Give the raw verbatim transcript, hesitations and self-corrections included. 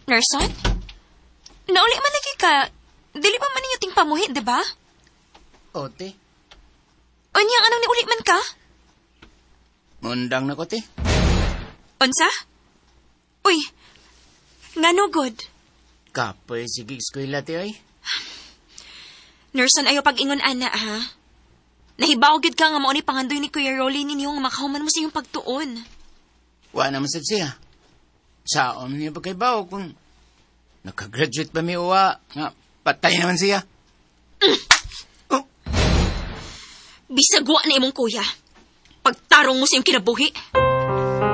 Nerson? Nauli man lagi ka. Dili pa man ninyo ting pamuhi, di ba? Ote. Unya, anong niuli man ka? Mundang na ko, te. Unsa? Uy, ngano good? Kapoy, sige, eskwela, te, ay. Nerson, ayaw pag-ingon, ana, ha? Nahibaw gid ka nga mao ni pangandoy ni Kuya Rolly ninyo nga makahuman mo sa iyong pagtuon. Wa naman sad siya. Saon niya pagkaibaw kung nakagraduate pa mi uwa nga patay naman siya. Mm. Oh. Bisag wa na imong kuya. Pagtarong mo sa iyong kinabuhi.